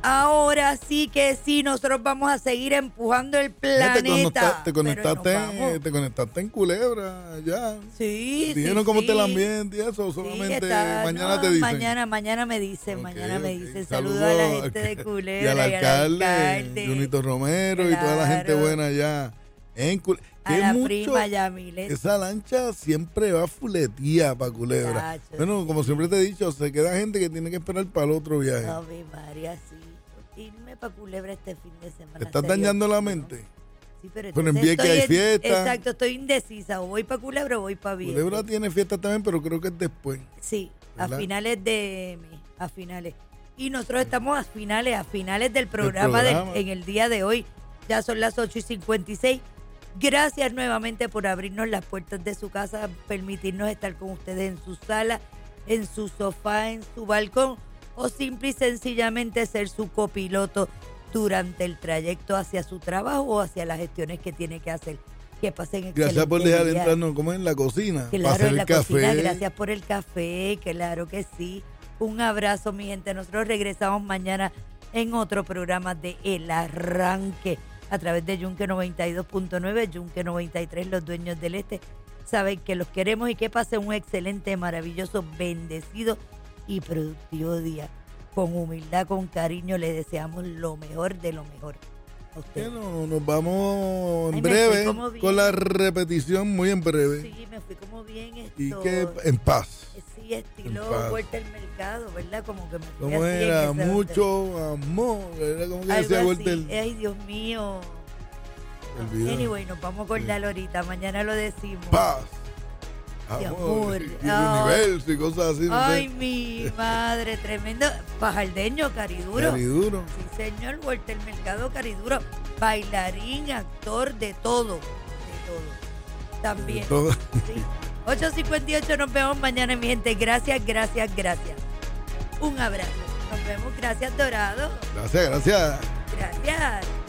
Ahora sí que sí, nosotros vamos a seguir empujando el planeta. Te conectaste en Culebra ya. Sí, ¿Dijeron cómo te el ambiente y eso? Solamente mañana te dicen. Mañana me dicen, Okay, mañana me dicen. Saludos Saludos a la gente de Culebra y al alcalde, Junito Romero, y toda la gente buena allá en Culebra. A la prima Yamilet. Esa lancha siempre va fuletía para Culebra. Chacho, bueno, como siempre te he dicho, se queda gente que tiene que esperar para el otro viaje. No, mi María, sí. Irme para Culebra este fin de semana. ¿Te estás dañando la mente? Sí, pero en Vieques hay fiesta. Exacto, estoy indecisa. O voy para Culebra o voy para Vieques. Culebra tiene fiesta también, pero creo que es después. Sí, ¿verdad? A finales de mes. A finales. Y nosotros estamos a finales del programa. En el día de hoy. Ya son las 8:56. Gracias nuevamente por abrirnos las puertas de su casa, permitirnos estar con ustedes en su sala, en su sofá, en su balcón, o simple y sencillamente ser su copiloto durante el trayecto hacia su trabajo o hacia las gestiones que tiene que hacer. Que pasen excelente Gracias por dejar día. Entrarnos como en la cocina. Claro, en la café. cocina. Gracias por el café, claro que sí. Un abrazo, mi gente. Nosotros regresamos mañana en otro programa de El Arranque a través de Yunque 92.9, Yunque 93, los dueños del este. Saben que los queremos y que pasen un excelente, maravilloso, bendecido y productivo día. Con humildad, con cariño, les deseamos lo mejor de lo mejor a ustedes. Bueno, nos vamos en breve con la repetición, muy en breve. Sí, me fui como bien y que en paz. Sí, estilo Vuelta al Mercado, ¿verdad? Como que me fui ¿Cómo así era? Mucho amor, ¿verdad? Como que decía Vuelta el... Ay, Dios mío. Anyway, nos vamos a acordar ahorita. Mañana lo decimos. Paz. Amor. Y el universo y cosas así. Ay, mi madre, tremendo. Pajardeño, Cariduro. Cariduro. Sí, señor, Vuelta al Mercado, Cariduro. Bailarín, actor, de todo. De todo. También. De todo. Sí. 8:58, nos vemos mañana, mi gente. Gracias. Un abrazo. Nos vemos. Gracias, Dorado. Gracias. Gracias.